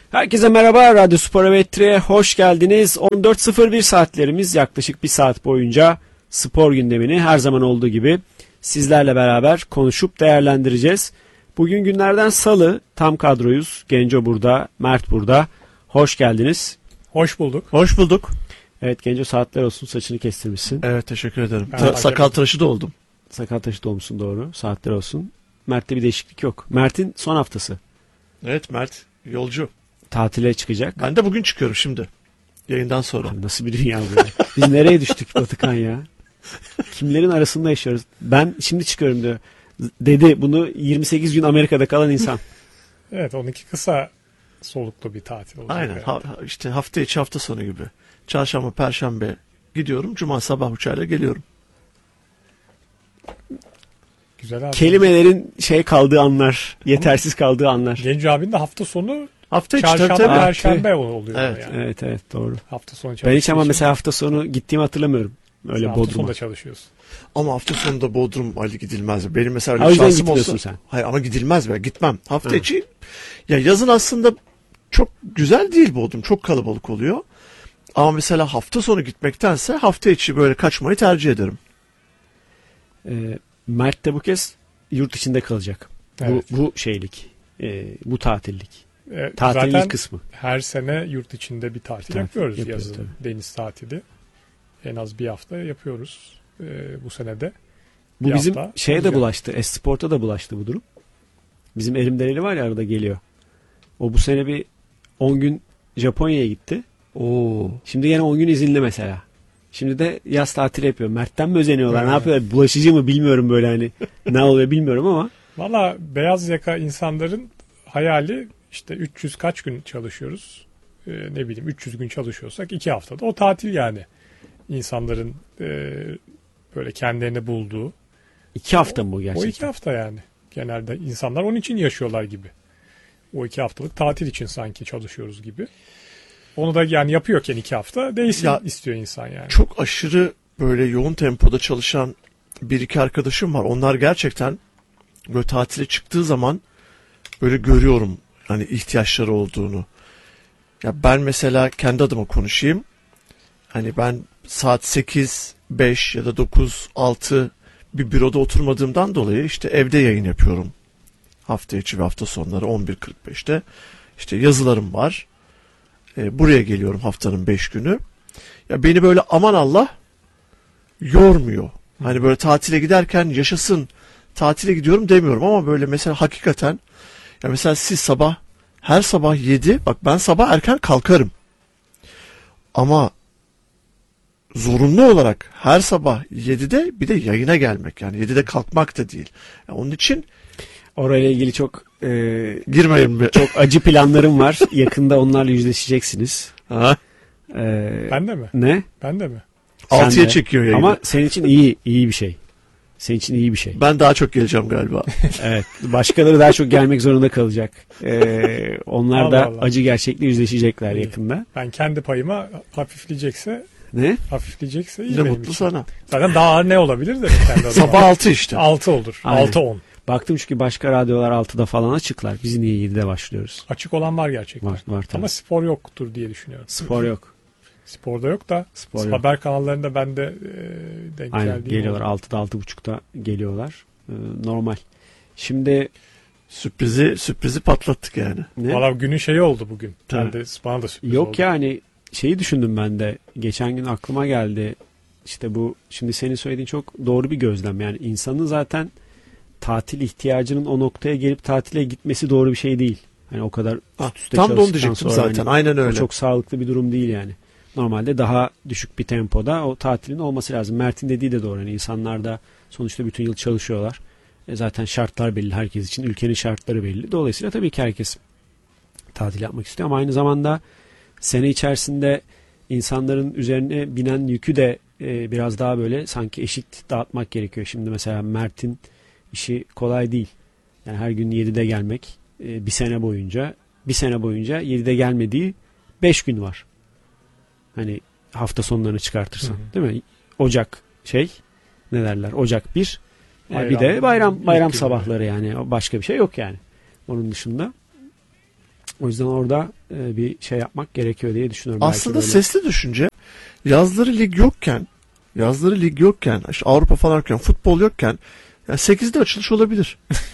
Herkese merhaba, Radyo Spor Evettri'ye hoş geldiniz. 14.01 saatlerimiz, yaklaşık bir saat boyunca spor gündemini her zaman olduğu gibi sizlerle beraber konuşup değerlendireceğiz. Bugün günlerden salı, tam kadroyuz. Genco burada, Mert burada. Hoş geldiniz. Hoş bulduk. Hoş bulduk. Evet Genco, saatler olsun, saçını kestirmişsin. Evet, teşekkür ederim. Ben Sakal tıraşı da oldum. Sakal taşı da olmuşsun, doğru. Saatler olsun. Mert'te bir değişiklik yok. Mert'in son haftası. Evet, Mert yolcu. Tatile çıkacak. Ben de bugün çıkıyorum şimdi. Yayından sonra. Abi nasıl bir dünya bu ya? Biz nereye düştük Batıkan ya? Kimlerin arasında yaşıyoruz? Ben şimdi çıkıyorum diyor. Dedi bunu 28 gün Amerika'da kalan insan. Evet, onunki kısa soluklu bir tatil olacak. Aynen. İşte hafta içi hafta sonu gibi. Çarşamba, Perşembe gidiyorum. Cuma sabah uçağıyla geliyorum. Güzel abi. Kelimelerin kaldığı anlar, yetersiz kaldığı anlar. Genco abinin de hafta sonu Hafta içi çarşamba, tabii. perşembe oluyor Evet. yani. Evet doğru. Hafta sonu Ben çalışıyorsun. hiç ama mesela hafta sonu gittiğimi hatırlamıyorum. Öyle Hafta Bodrum'a. sonunda çalışıyorsun. Ama hafta sonunda Bodrum Ali gidilmez. Benim mesela öyle O yüzden şansım gitmiyorsun olsa. sen. Hayır ama gidilmez be. Gitmem. Hafta Hı. içi ya yazın aslında çok güzel değil Bodrum. Çok kalabalık oluyor. Ama mesela hafta sonu gitmektense hafta içi böyle kaçmayı tercih ederim. Mert de bu kez yurt içinde kalacak. Evet. Bu şeylik. Bu tatillik. Zaten Tatillik kısmı. her sene yurt içinde bir tatil Tatil yapıyoruz yapıyoruz, yazın. tabii. Deniz tatili. En az bir hafta yapıyoruz bu senede. Bu Bir bizim hafta şeye de olacak. bulaştı. Esport'a da bulaştı bu durum. Bizim Erim Dereli var ya, arada geliyor. O bu sene bir 10 gün Japonya'ya gitti. Oo. Şimdi yine 10 gün izinli mesela. Şimdi de yaz tatili yapıyor. Mert'ten mi özeniyorlar? Ne Evet. yapıyorlar? Bulaşıcı mı bilmiyorum böyle hani. Ne oluyor bilmiyorum ama. Valla beyaz yaka insanların hayali işte 300 kaç gün çalışıyoruz. Ne bileyim 300 gün çalışıyorsak 2 haftada o tatil yani. İnsanların böyle kendilerini bulduğu. 2 hafta mı bu O gerçekten? 2 hafta yani. Genelde insanlar onun için yaşıyorlar gibi. O 2 haftalık tatil için sanki çalışıyoruz gibi. Onu da yani yapıyorken 2 hafta değilsin Ya, istiyor insan yani. Çok aşırı böyle yoğun tempoda çalışan bir iki arkadaşım var. Onlar gerçekten böyle tatile çıktığı zaman böyle görüyorum hani ihtiyaçları olduğunu. Ya ben mesela kendi adıma konuşayım. Hani ben saat 8, 5 ya da 9, 6 bir büroda oturmadığımdan dolayı işte evde yayın yapıyorum. Hafta içi ve hafta sonları 11.45'te. İşte yazılarım var. Buraya geliyorum haftanın 5 günü. Ya beni böyle aman Allah yormuyor. Hani böyle tatile giderken yaşasın tatile gidiyorum demiyorum ama böyle mesela hakikaten ya mesela siz her sabah 7, bak ben sabah erken kalkarım. Ama zorunlu olarak her sabah 7'de bir de yayına gelmek, yani 7'de kalkmak da değil. Yani onun için Orayla ilgili çok girmeyin be. çok acı planlarım var. Yakında onlarla yüzleşeceksiniz. Ha? Ben de mi? Ne? Ben de mi? Sen 6'ya de. çekiyor yayını. Ama senin için iyi bir şey. Senin için iyi bir şey. Ben daha çok geleceğim galiba. Evet. Başkaları daha çok gelmek zorunda kalacak. Onlar da Allah Allah. acı gerçekle yüzleşecekler İyi. yakında. Ben kendi payıma hafifleyecekse Ne? iyi Ne benim mutlu için. sana. Zaten daha ağır ne olabilir de kendi adıma. Sabah 6 işte. 6 olur. Aynen. 6-10. Baktım çünkü başka radyolar 6'da falan açıklar. Biz niye 7'de başlıyoruz? Açık olan var gerçekten. Var tabii. Ama spor yoktur diye düşünüyorum. Spor yok. Sporda yok da Spor yok. haber kanallarında ben de denk Aynen geldiğim geliyorlar. oldu. 6'da 6.30'da geliyorlar. Normal. Şimdi Sürprizi patlattık yani. ne? Valla günün şeyi oldu bugün. Tabii. Ben de, bana da sürpriz Yok oldu. yani şeyi düşündüm ben de. Geçen gün aklıma geldi. İşte bu şimdi senin söylediğin çok doğru bir gözlem. Yani insanın zaten tatil ihtiyacının o noktaya gelip tatile gitmesi doğru bir şey değil. Hani o kadar üst üste Tam da onu çalıştıktan diyecektim sonra zaten. hani Aynen o öyle. çok sağlıklı bir durum değil yani. Normalde daha düşük bir tempoda o tatilin olması lazım. Mert'in dediği de doğru. Yani insanlar da sonuçta bütün yıl çalışıyorlar. Zaten şartlar belli herkes için. Ülkenin şartları belli. Dolayısıyla tabii ki herkes tatil yapmak istiyor ama aynı zamanda sene içerisinde insanların üzerine binen yükü de biraz daha böyle sanki eşit dağıtmak gerekiyor. Şimdi mesela Mert'in işi kolay değil. Yani her gün 7'de gelmek bir sene boyunca 7'de gelmediği 5 gün var. Hani hafta sonlarını çıkartırsan, değil mi? Ocak ne derler? Ocak 1. Bir de bayram İlk gün. sabahları yani. Başka bir şey yok yani. Onun dışında O yüzden orada bir şey yapmak gerekiyor diye düşünüyorum. Aslında Belki böyle. sesli düşünce yazları lig yokken işte Avrupa falan yokken, futbol yokken yani 8'de açılış olabilir.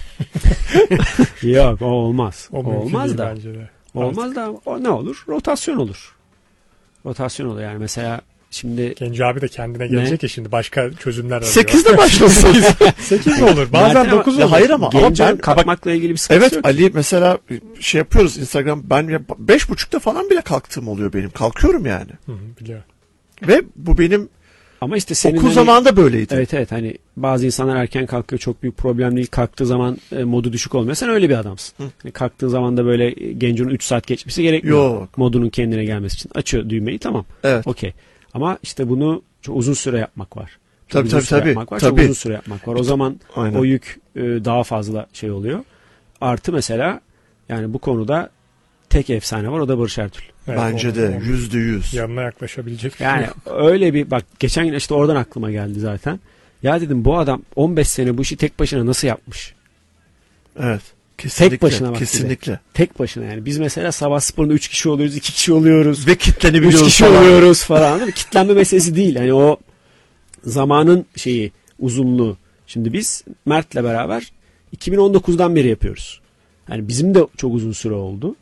Yok, o olmaz. O mümkün olmaz değil da. bence de. Olmaz da o ne olur? Rotasyon olur. Rotasyon olur yani mesela şimdi Genco abi de kendine gelecek ya şimdi başka çözümler arıyor. 8'de başlasın. 8 de olur. Bazen Zaten 9 olur. Hayır ama Gençlerin ben kalkmakla ilgili bir sıkıntı evet yok. Ali mesela şey yapıyoruz Instagram, ben 5.30'da falan bile kalktığım oluyor benim. Kalkıyorum yani. Hı, biliyorum. Ve bu benim Ama işte senin okul hani- zamanında böyleydi. Evet hani bazı insanlar erken kalkıyor, çok büyük problem değil. Kalktığı zaman modu düşük olmuyor. Sen öyle bir adamsın. Hani kalktığı zaman da böyle Genco'nun 3 saat geçmesi gerekmiyor. Yok. Modunun kendine gelmesi için. Açıyor düğmeyi, tamam. Evet. Okey. Ama işte bunu çok uzun süre yapmak var. Çok Tabii, uzun tabii, süre tabii. yapmak var. Tabii. Çok uzun süre yapmak var. O zaman Aynen. o yük daha fazla şey oluyor. Artı mesela yani bu konuda tek efsane var, o da Barış Ertuğrul. Evet, Bence onun- de onun %100. yanına yaklaşabilecek. Yani öyle bir bak, geçen gün işte oradan aklıma geldi zaten. Ya dedim, bu adam 15 sene bu işi tek başına nasıl yapmış? Evet. Kesinlikle. Tek başına bak bir de. Kesinlikle. Tek başına yani. Biz mesela Sabah Spor'unda 3 kişi oluyoruz, 2 kişi oluyoruz. Ve 3 kitlenebiliyoruz kişi falan. oluyoruz falan. Değil mi? Kitlenme meselesi değil. Hani o zamanın şeyi, uzunluğu. Şimdi biz Mert'le beraber 2019'dan beri yapıyoruz. Yani bizim de çok uzun süre oldu.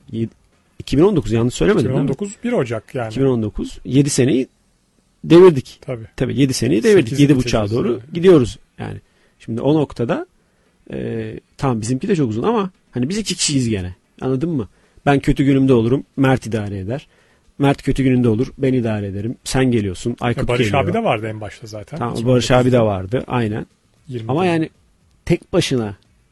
2019, yanlış söylemedim değil mi? 2019 1 Ocak yani. 2019. 7 seneyi devirdik. Tabii. 7 seneyi devirdik. 8'i 7.5'a bitireceğiz doğru yani. gidiyoruz yani. Şimdi o noktada tamam bizimki de çok uzun ama hani biz 2 kişiyiz gene. Anladın mı? Ben kötü günümde olurum, Mert idare eder. Mert kötü gününde olur, ben idare ederim. Sen geliyorsun, Aykut Barış geliyor. abi de vardı en başta zaten. Tamam, Barış abi de vardı aynen. 20 Ama yani tek başına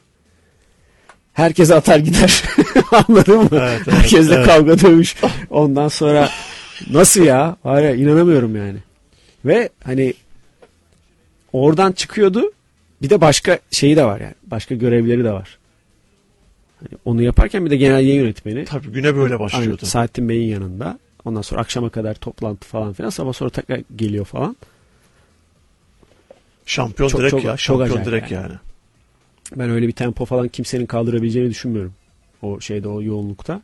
herkes atar gider. Anladın mı? Evet, evet, Herkesle evet. kavga dövüş. Ondan sonra nasıl ya? Var ya, inanamıyorum yani. Ve hani oradan çıkıyordu. Bir de başka şeyi de var yani. Başka görevleri de var. Hani onu yaparken bir de genel yayın yönetmeni. Tabii güne böyle Aynen, başlıyordu. Saadettin Bey'in yanında. Ondan sonra akşama kadar toplantı falan filan. Sabah sonra tekrar geliyor falan. Şampiyon Çok- direkt çok- ya. çok Şampiyon acayip direkt yani. yani. Ben öyle bir tempo falan kimsenin kaldırabileceğini düşünmüyorum. O şeyde, o yoğunlukta.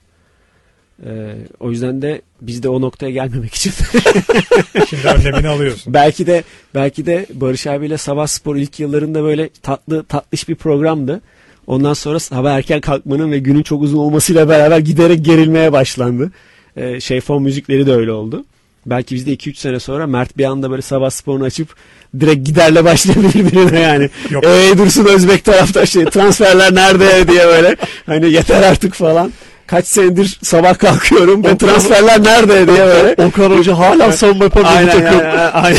O yüzden de biz de o noktaya gelmemek için Şimdi önlemini alıyorsun. belki de Barış abiyle Sabah Spor ilk yıllarında böyle tatlış bir programdı. Ondan sonra sabah erken kalkmanın ve günün çok uzun olmasıyla beraber giderek gerilmeye başlandı. Fon müzikleri de öyle oldu. Belki biz de 2-3 sene sonra Mert bir anda böyle Sabah Spor'unu açıp direkt giderle başlayabilir birine yani. Yok. Dursun Özbek taraftar transferler nerede diye böyle hani yeter artık falan. Kaç senedir sabah kalkıyorum ve transferler nerede diye böyle. Okan Hoca hala savunma yapamıyor bu Aynen, takım. aynen.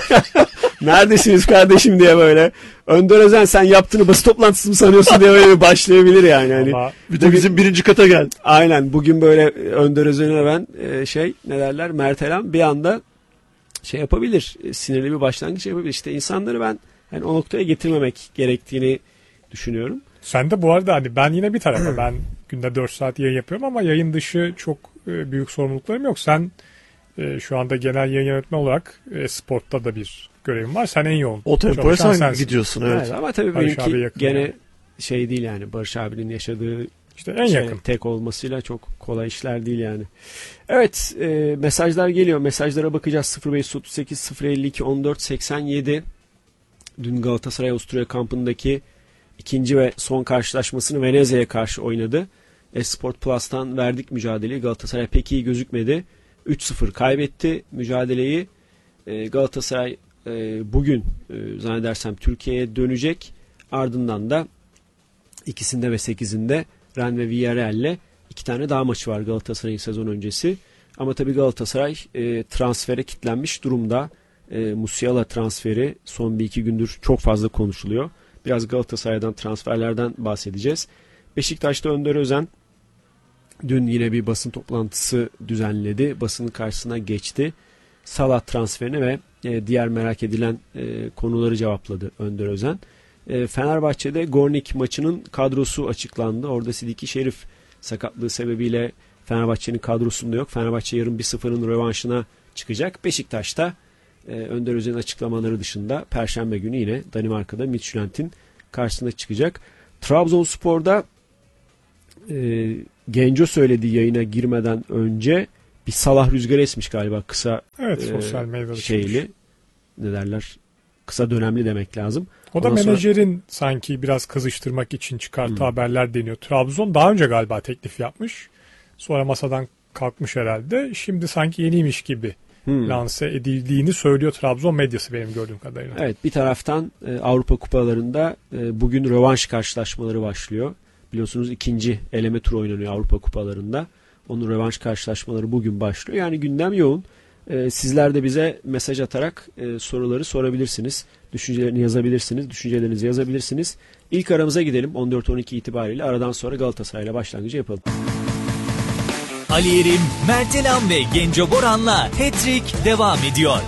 Neredesiniz kardeşim diye böyle. Önder Özen, sen yaptığını basın toplantısı mı sanıyorsun diye böyle bir başlayabilir yani. Hani Ama Bir de bizim birinci kata gel. aynen bugün böyle Önder Özen'e ben ne derler, Mert Elam bir anda şey yapabilir. Sinirli bir başlangıç yapabilir. İşte insanları ben yani o noktaya getirmemek gerektiğini düşünüyorum. sen de bu arada hani ben yine bir tarafa ben günde 4 saat yayın yapıyorum ama yayın dışı çok büyük sorumluluklarım yok. Sen şu anda genel yayın yönetmeni olarak sportta da bir görevin var. Sen en yoğun O tempoya çalışan sen sensin. gidiyorsun evet. Evet, ama tabii Barış benimki abi yakın gene yani. şey değil yani. Barış abinin yaşadığı İşte en yakın. tek olmasıyla çok kolay işler değil yani. Evet, mesajlar geliyor. Mesajlara bakacağız. 0538 052 14 87. Dün Galatasaray Avusturya kampındaki ikinci ve son karşılaşmasını Venezia'ya karşı oynadı. Esport Plus'tan verdik mücadeleyi. Galatasaray pek iyi gözükmedi. 3-0 kaybetti mücadeleyi. Galatasaray bugün zannedersem Türkiye'ye dönecek. Ardından da ikisinde ve 8'inde Rennes ve Villarreal'le 2 tane daha maçı var Galatasaray'ın sezon öncesi. Ama tabii Galatasaray transfere kilitlenmiş durumda. Musiala transferi son 1-2 gündür çok fazla konuşuluyor. Biraz Galatasaray'dan, transferlerden bahsedeceğiz. Beşiktaş'ta Önder Özen dün yine bir basın toplantısı düzenledi. Basının karşısına geçti. Salah transferini ve diğer merak edilen konuları cevapladı Önder Özen. Fenerbahçe'de Gornik maçının kadrosu açıklandı. Orada Sidiki Şerif sakatlığı sebebiyle Fenerbahçe'nin kadrosunda yok. Fenerbahçe yarın 1-0'ın rövanşına çıkacak. Beşiktaş'ta Önder Özen'in açıklamaları dışında Perşembe günü yine Danimarka'da Midtjylland'in karşısına çıkacak. Trabzonspor'da Genco söylediği yayına girmeden önce bir Salah rüzgarı esmiş galiba, kısa Evet, sosyal medyada şeyli, ne derler, kısa dönemli demek lazım. O da Ondan menajerin sanki biraz kızıştırmak için çıkarttığı haberler deniyor. Trabzon daha önce galiba teklif yapmış. Sonra masadan kalkmış herhalde. Şimdi sanki yeniymiş gibi lanse edildiğini söylüyor Trabzon medyası benim gördüğüm kadarıyla. Evet, bir taraftan Avrupa kupalarında bugün rövanş karşılaşmaları başlıyor. Biliyorsunuz ikinci eleme turu oynanıyor Avrupa kupalarında. Onun rövanş karşılaşmaları bugün başlıyor. Yani gündem yoğun. Sizler de bize mesaj atarak soruları sorabilirsiniz. Düşüncelerini yazabilirsiniz. Düşüncelerinizi yazabilirsiniz. İlk aramıza gidelim. 14-12 itibariyle aradan sonra Galatasaray'la başlangıcı yapalım. Ali Yerim, Mert Elam ve Genco Boran'la Hat-Trick devam ediyor.